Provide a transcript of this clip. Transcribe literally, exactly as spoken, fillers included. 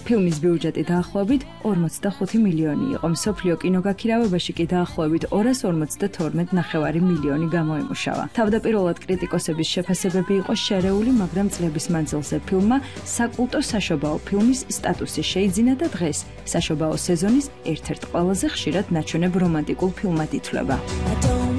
ფილმის ბიუჯეტი დაახლოებით ორმოცდახუთი მილიონი იყო. მსოფლიო კინოგაქირავებაში კი დაახლოებით ორას ორმოცდათორმეტ ნახევარი მილიონი გამოიმუშავა. თავდაპირველად კრიტიკოსების შეფასებები იყო შერეული, მაგრამ წლების მანძილზე ფილმმა საკულტო საშობაო ფილმის სტატუსი შეიძინა და დღეს საშობაო სეზონის ერთ-ერთ ყველაზე ხშირად ნაჩვენებ რომანტიკულ ფილმად ითვლება.